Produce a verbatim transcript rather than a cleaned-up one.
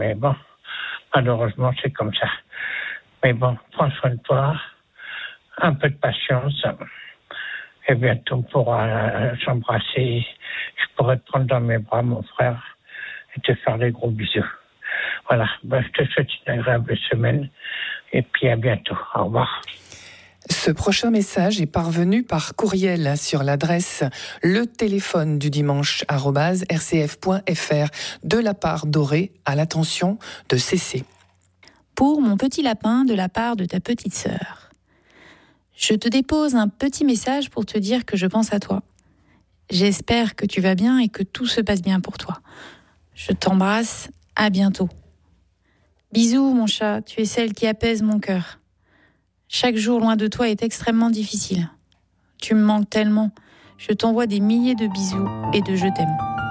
Mais bon, malheureusement, c'est comme ça. Mais bon, prends soin de toi, un peu de patience, et bientôt on pourra euh, s'embrasser. Je pourrai te prendre dans mes bras, mon frère, et te faire des gros bisous. Voilà, ben, je te souhaite une agréable semaine, et puis à bientôt. Au revoir. Ce prochain message est parvenu par courriel sur l'adresse le téléphone du dimanche arobase r c f point f r de la part d'Auré à l'attention de C C. Pour mon petit lapin de la part de ta petite sœur. Je te dépose un petit message pour te dire que je pense à toi. J'espère que tu vas bien et que tout se passe bien pour toi. Je t'embrasse, à bientôt. Bisous mon chat, tu es celle qui apaise mon cœur. Chaque jour loin de toi est extrêmement difficile. Tu me manques tellement. Je t'envoie des milliers de bisous et de je t'aime.